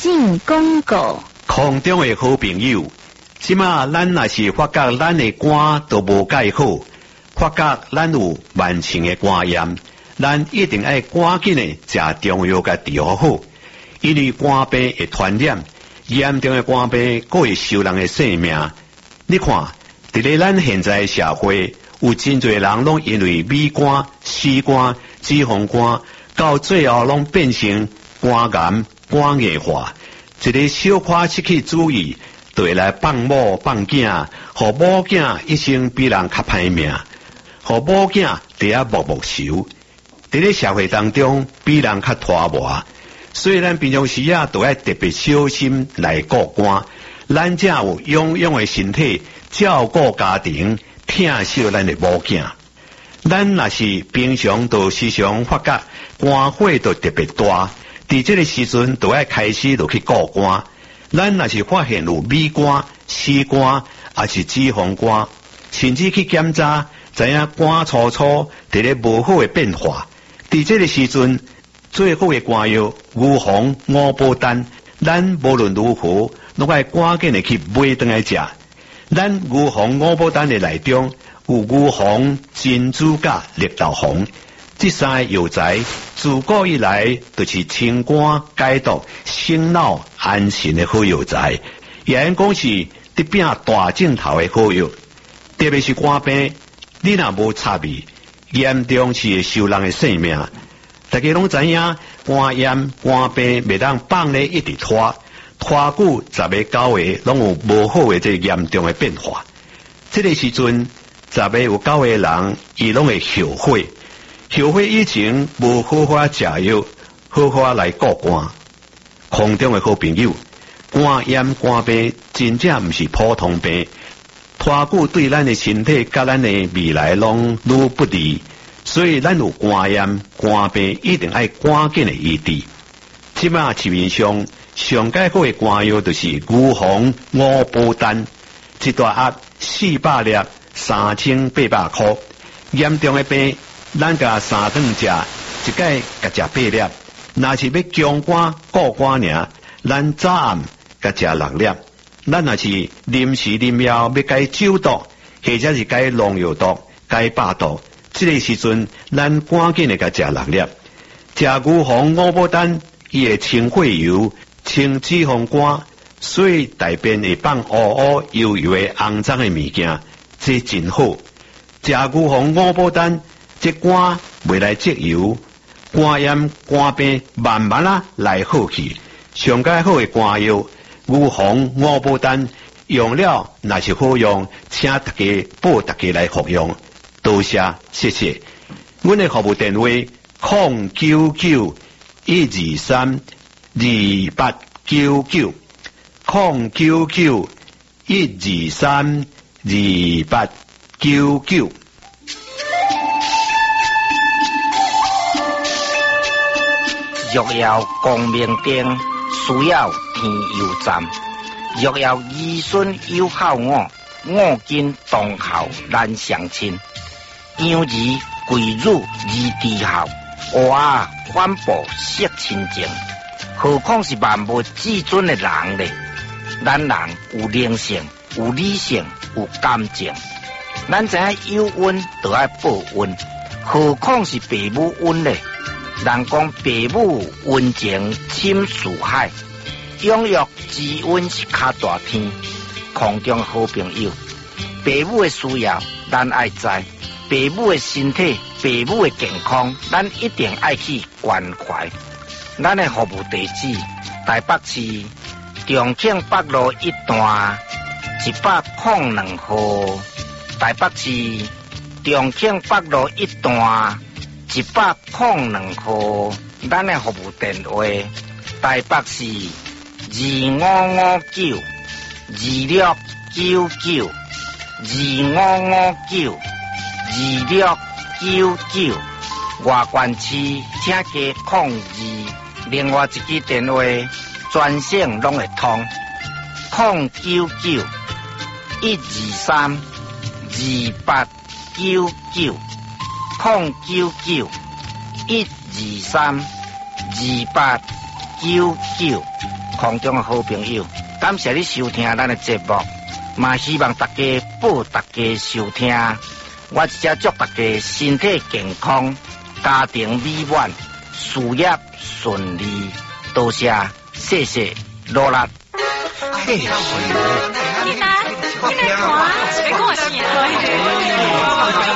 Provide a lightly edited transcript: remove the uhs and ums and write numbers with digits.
进广告。 空中的好朋友，即马咱若是发觉咱的肝都无介好，发觉咱有慢性的肝炎，咱一定要赶紧的食中药甲治好，因为肝病会传染，严重的肝病佫会收人的性命。你看，伫咧咱现在社会，有真侪人拢因为米肝、C肝、脂肪肝，到最后拢变成肝癌、肝硬化。一个小可失去注意，就会来放某放囝，互某囝一生比人较歹命，互某囝伫遐默默受。伫咧社会当中，比人较拖磨，所以咱平常时都要特别小心来顾肝，咱才有养养的身体，照顾家庭，疼惜咱的某囝。咱若是平常都时常发觉肝火都特别大。伫这个时阵，就要开始就去顾肝。咱若是发现有米肝、C肝，还是脂肪肝，甚至去检查，知影肝粗粗伫咧无好的变化。伫这个时阵，最好的肝药牛黄、五宝丹，咱无论如何，拢要赶紧的去买回来食。咱牛黄、五宝丹的内中有牛黄、珍珠甲绿豆黄。这三个药材自古以来就是清肝解毒、醒脑安神的好药材，也因讲是得拼大镜头的好药。特别是肝病，你若无插味，严重是会收人的性命。大家拢知影，肝炎、肝病袂当放咧一直拖久10个9个，拢有无好的这严重的变化。这个时阵10个有9个人，伊拢会后悔。后悔以前无好好食药，好好来顾肝。空中的好朋友，肝炎、肝病真正毋是普通病，拖久对咱的身体甲咱的未来拢愈不利，所以咱有肝炎、肝病一定要赶紧的医治。即马市面上上介好的肝药就是牛黄、五宝丹，一大盒400粒，3800块。严重的病，咱甲3顿食，一届甲食8粒。若是要强肝顾肝尔，咱早暗甲食6粒。咱若是临时临要要解酒毒，或者是解农药毒、解百毒，这个时阵咱赶紧的甲食6粒。食牛黄、五宝丹，伊会清血油、清脂肪肝，所以大便会放乌乌油油的肮脏的物件，这真好。食牛黄、五宝丹，这肝袂来积油，肝炎、肝病慢慢来好去。上介好的肝药牛黄、五宝丹，用了若是好用，请大家报大家来服用。多谢，谢谢。阮的服务电话099-123-2899 099-123-2899。 若要光明灯，需要天油站。若要儿孙有孝我，我今当孝难相亲。养儿贵辱儿弟孝，娃反哺惜亲情。何况是万物至尊的人呢？咱人有灵性，有理性，有感情。咱知影有恩就要报恩，何况是父母恩呢？人讲父母恩情深似海，养育之恩是较大天。空中好朋友，父母的需要咱爱知，父母的身体、父母的健康，咱一定爱去关怀。咱的服务地址：台北市重庆北路1段102号。台北市重庆北路1段102号。咱的服务电话：台北市2559259925592699。外县市请加02，另外一支电话专线拢会通，099-123-2899 099-123-2899。 空中的好朋友，感谢你收听咱的节目，嘛希望大家报大家收听。我只祝大家身体健康，家庭美满，事业顺利。多谢，谢谢，努力。 嘿，你来看，别跟我